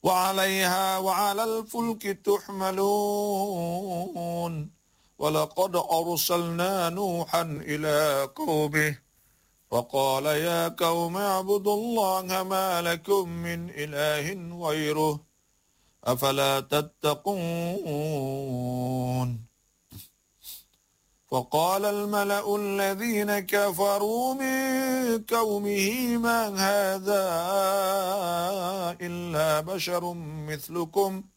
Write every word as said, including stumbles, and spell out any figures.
وعليها وعلى الفلك تحملون ولقد أرسلنا نوحا إلى قومه وقال يا قوم اعبدوا الله ما لكم من إله غيره أفلا تتقون وقال الملأ الذين كفروا من قومه ما هذا إلا بشر مثلكم